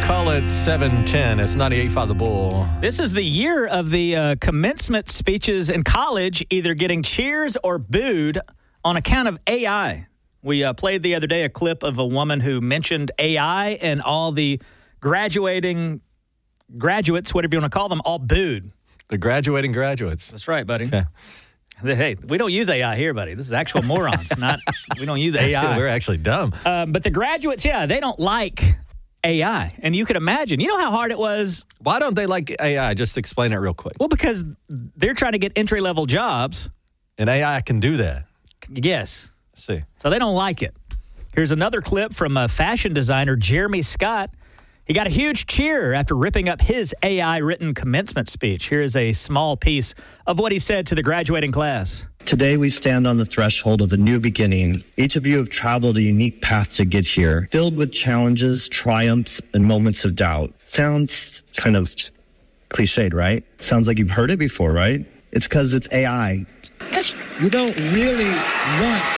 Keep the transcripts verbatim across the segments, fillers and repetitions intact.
call it seven ten. It's ninety-eight point five The Bull. This is the year of the uh, commencement speeches in college, either getting cheers or booed on account of A I. We uh, played the other day a clip of a woman who mentioned A I, and all the graduating graduates, whatever you want to call them, all booed. The graduating graduates. That's right, buddy. Okay. Hey, we don't use A I here, buddy. This is actual morons. Not we don't use A I. We're actually dumb. Um, but the graduates, yeah, they don't like A I. And you could imagine, you know how hard it was? Why don't they like A I? Just explain it real quick. Well, because they're trying to get entry-level jobs. And A I can do that. Yes. Let's see. So they don't like it. Here's another clip from a fashion designer, Jeremy Scott. He got a huge cheer after ripping up his A I-written commencement speech. Here is a small piece of what he said to the graduating class. Today, we stand on the threshold of a new beginning. Each of you have traveled a unique path to get here, filled with challenges, triumphs, and moments of doubt. Sounds kind of cliched, right? Sounds like you've heard it before, right? It's because it's A I. You don't really want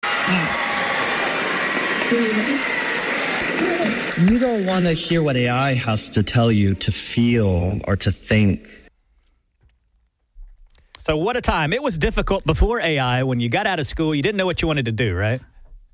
You don't want to hear what A I has to tell you to feel or to think. So what a time. It was difficult before A I. When you got out of school, you didn't know what you wanted to do, right?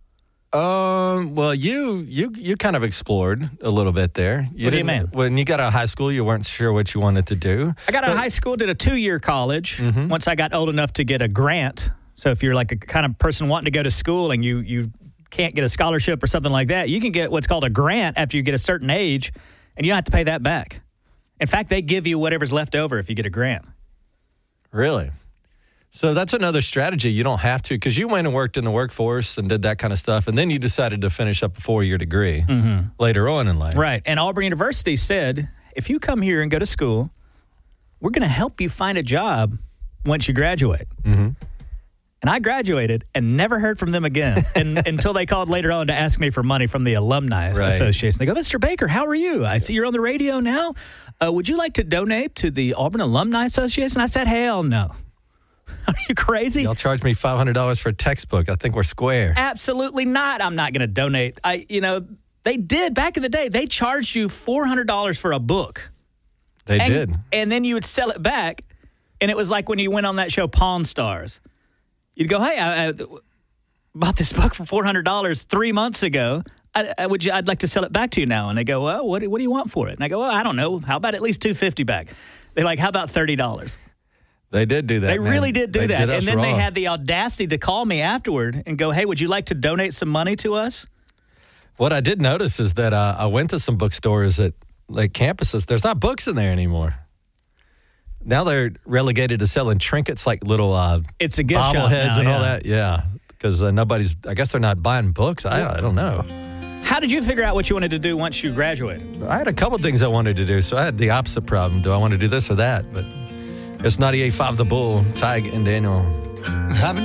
Um. Well, you you you kind of explored a little bit there. You What do you didn't- mean? When you got out of high school, you weren't sure what you wanted to do. I got out of high school, did a two-year college. Mm-hmm. Once I got old enough to get a grant. So if you're like a kind of person wanting to go to school and you you can't get a scholarship or something like that, you can get what's called a grant after you get a certain age, and you don't have to pay that back. In fact, they give you whatever's left over if you get a grant. Really? So that's another strategy. You don't have to, because you went and worked in the workforce and did that kind of stuff, and then you decided to finish up a four-year degree Mm-hmm. later on in life. Right. And Auburn University said, if you come here and go to school, we're going to help you find a job once you graduate. Mm-hmm. And I graduated and never heard from them again and, until they called later on to ask me for money from the Alumni Right. Association. They go, Mister Baker, how are you? I see you're on the radio now. Uh, would you like to donate to the Auburn Alumni Association? I said, hell no. Are you crazy? Y'all charge me five hundred dollars for a textbook. I think we're square. Absolutely not. I'm not going to donate. I, you know, they did back in the day. They charged you four hundred dollars for a book. They and, did. And then you would sell it back. And it was like when you went on that show, Pawn Stars. You'd go, hey, I, I bought this book for four hundred dollars three months ago. I, I would, I'd like to sell it back to you now. And they go, well, what do, what do you want for it? And I go, well, I don't know. How about at least two hundred fifty dollars back? They're like, how about thirty dollars? They did do that. They man. really did do They that. did us And then they wrong. had the audacity to call me afterward and go, hey, would you like to donate some money to us? What I did notice is that uh, I went to some bookstores at like campuses. There's not books in there anymore. Now they're relegated to selling trinkets like little uh, It's a gift shop bobbleheads now, and all yeah. that. Yeah, because uh, nobody's. I guess they're not buying books. I, I don't know. How did you figure out what you wanted to do once you graduated? I had a couple things I wanted to do, so I had the opposite problem. Do I want to do this or that? But it's ninety-eight point five The Bull, Tig and Daniel. I've been